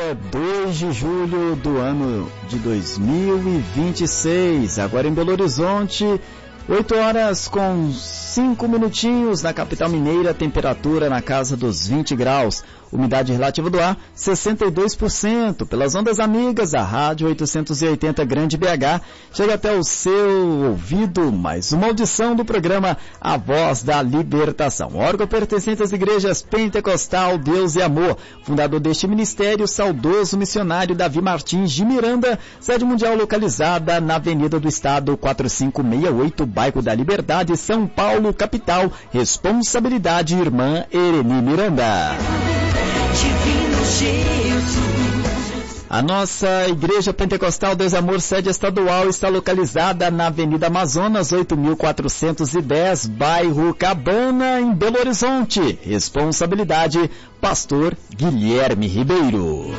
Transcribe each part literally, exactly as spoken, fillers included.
dia dois de julho do ano de dois mil e vinte e seis, agora em Belo Horizonte, oito horas com cinco minutinhos na capital mineira, temperatura na casa dos vinte graus, umidade relativa do ar sessenta e dois por cento, pelas ondas amigas da Rádio oitocentos e oitenta Grande B H, chega até o seu ouvido mais uma audição do programa A Voz da Libertação, órgão pertencente às igrejas Pentecostal Deus e Amor, fundador deste ministério, saudoso missionário Davi Martins de Miranda, sede mundial localizada na Avenida do Estado quatrocentos e sessenta e oito, bairro da Liberdade, São Paulo, capital. Responsabilidade irmã Ereni Miranda. A nossa Igreja Pentecostal Deus e Amor, sede estadual, está localizada na Avenida Amazonas, oito mil quatrocentos e dez, bairro Cabana, em Belo Horizonte. Responsabilidade, pastor Guilherme Ribeiro.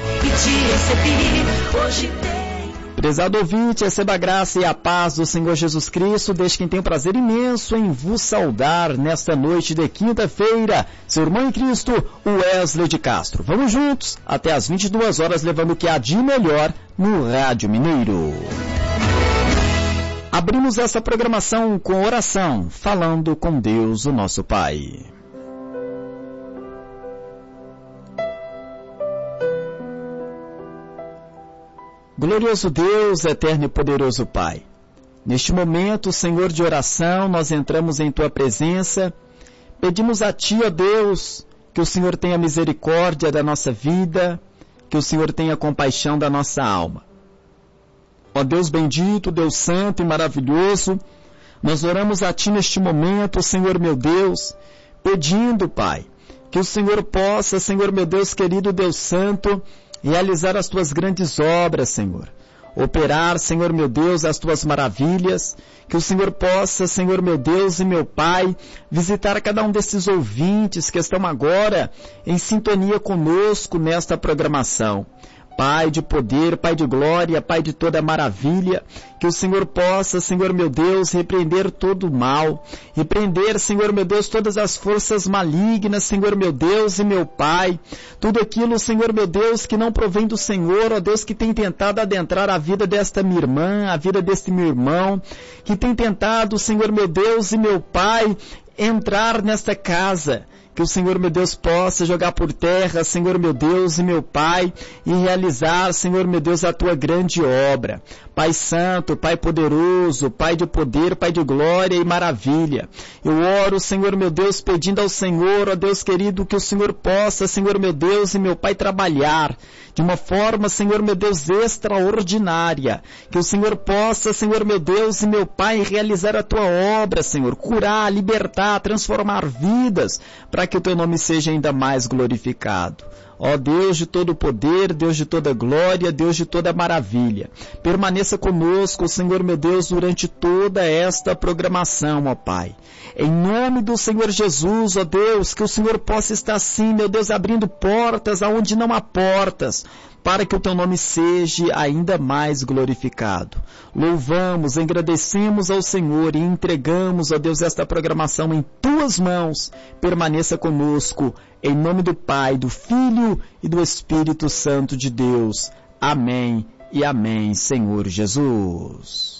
Prezado ouvinte, receba a graça e a paz do Senhor Jesus Cristo, desde quem tem o prazer imenso em vos saudar nesta noite de quinta-feira, seu irmão em Cristo, o Wesley de Castro. Vamos juntos até às vinte e duas horas, levando o que há de melhor no Rádio Mineiro. Abrimos essa programação com oração, falando com Deus, o nosso Pai. Glorioso Deus, eterno e poderoso Pai, neste momento, Senhor de oração, nós entramos em Tua presença, pedimos a Ti, ó Deus, que o Senhor tenha misericórdia da nossa vida, que o Senhor tenha compaixão da nossa alma. Ó Deus bendito, Deus santo e maravilhoso, nós oramos a Ti neste momento, Senhor meu Deus, pedindo, Pai, que o Senhor possa, Senhor meu Deus querido, Deus santo, realizar as Tuas grandes obras, Senhor. Operar, Senhor meu Deus, as Tuas maravilhas. Que o Senhor possa, Senhor meu Deus e meu Pai, visitar cada um desses ouvintes que estão agora em sintonia conosco nesta programação. Pai de poder, Pai de glória, Pai de toda maravilha, que o Senhor possa, Senhor meu Deus, repreender todo o mal, repreender, Senhor meu Deus, todas as forças malignas, Senhor meu Deus e meu Pai, tudo aquilo, Senhor meu Deus, que não provém do Senhor, ó Deus, que tem tentado adentrar a vida desta minha irmã, a vida deste meu irmão, que tem tentado, Senhor meu Deus e meu Pai, entrar nesta casa. Que o Senhor, meu Deus, possa jogar por terra, Senhor, meu Deus e meu Pai, e realizar, Senhor, meu Deus, a Tua grande obra. Pai Santo, Pai Poderoso, Pai de poder, Pai de glória e maravilha. Eu oro, Senhor, meu Deus, pedindo ao Senhor, ó Deus querido, que o Senhor possa, Senhor, meu Deus e meu Pai, trabalhar de uma forma, Senhor, meu Deus, extraordinária. Que o Senhor possa, Senhor, meu Deus e meu Pai, realizar a Tua obra, Senhor, curar, libertar, transformar vidas, para que o Teu nome seja ainda mais glorificado. Ó Deus de todo poder, Deus de toda glória, Deus de toda maravilha, permaneça conosco, Senhor meu Deus, durante toda esta programação, ó Pai. Em nome do Senhor Jesus, ó Deus, que o Senhor possa estar assim, meu Deus, abrindo portas aonde não há portas, para que o Teu nome seja ainda mais glorificado. Louvamos, agradecemos ao Senhor e entregamos, ó Deus, esta programação em Tuas mãos. Permaneça conosco, em nome do Pai, do Filho e do Espírito Santo de Deus. Amém e amém, Senhor Jesus.